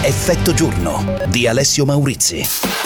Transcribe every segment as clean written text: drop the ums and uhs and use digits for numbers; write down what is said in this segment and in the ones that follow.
Effetto giorno di Alessio Maurizi.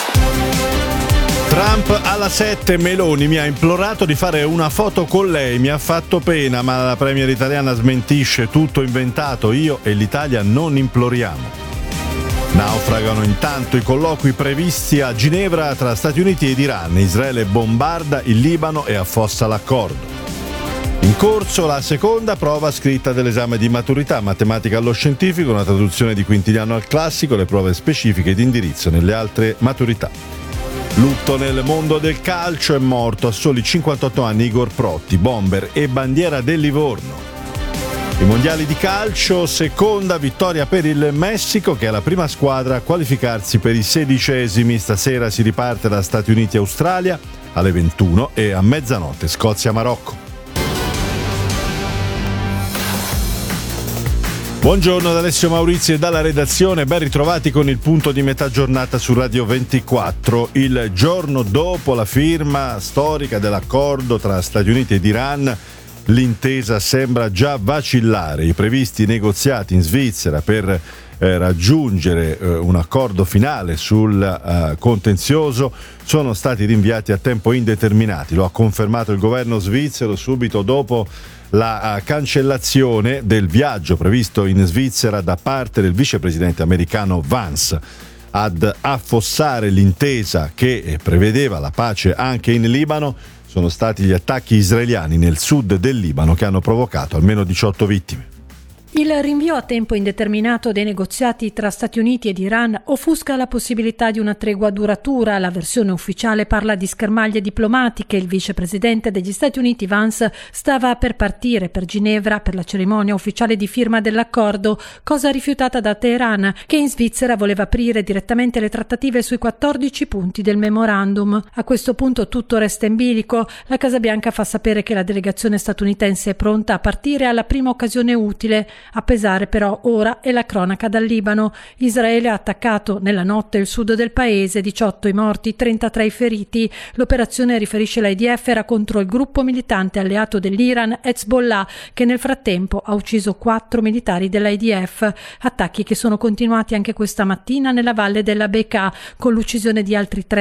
Trump alla 7, Meloni mi ha implorato di fare una foto con lei, mi ha fatto pena, ma la premier italiana smentisce, tutto inventato, io e l'Italia non imploriamo. Naufragano intanto i colloqui previsti a Ginevra tra Stati Uniti ed Iran, Israele bombarda il Libano e affossa l'accordo. In corso la seconda prova scritta dell'esame di maturità, matematica allo scientifico, una traduzione di quintiliano al classico, le prove specifiche di indirizzo nelle altre maturità. Lutto nel mondo del calcio, è morto a soli 58 anni Igor Protti, bomber e bandiera del Livorno. I mondiali di calcio, seconda vittoria per il Messico, che è la prima squadra a qualificarsi per i 16esimi. Stasera si riparte da Stati Uniti-Australia alle 21 e a mezzanotte Scozia-Marocco. Buongiorno da Alessio Maurizi e dalla redazione, ben ritrovati con il punto di metà giornata su Radio 24. Il giorno dopo la firma storica dell'accordo tra Stati Uniti ed Iran, l'intesa sembra già vacillare. I previsti negoziati in Svizzera per raggiungere un accordo finale sul contenzioso sono stati rinviati a tempo indeterminato. Lo ha confermato il governo svizzero subito dopo la cancellazione del viaggio previsto in Svizzera da parte del vicepresidente americano Vance. Ad affossare l'intesa che prevedeva la pace anche in Libano sono stati gli attacchi israeliani nel sud del Libano che hanno provocato almeno 18 vittime. Il rinvio a tempo indeterminato dei negoziati tra Stati Uniti ed Iran offusca la possibilità di una tregua duratura. La versione ufficiale parla di schermaglie diplomatiche. Il vicepresidente degli Stati Uniti Vance stava per partire per Ginevra per la cerimonia ufficiale di firma dell'accordo, cosa rifiutata da Teheran, che in Svizzera voleva aprire direttamente le trattative sui 14 punti del memorandum. A questo punto tutto resta in bilico. La Casa Bianca fa sapere che la delegazione statunitense è pronta a partire alla prima occasione utile. A pesare però ora è la cronaca dal Libano. Israele ha attaccato nella notte il sud del paese, 18 i morti, 33 i feriti. L'operazione, riferisce l'IDF, era contro il gruppo militante alleato dell'Iran, Hezbollah, che nel frattempo ha ucciso 4 militari dell'IDF. Attacchi che sono continuati anche questa mattina nella valle della Bekaa, con l'uccisione di altri 3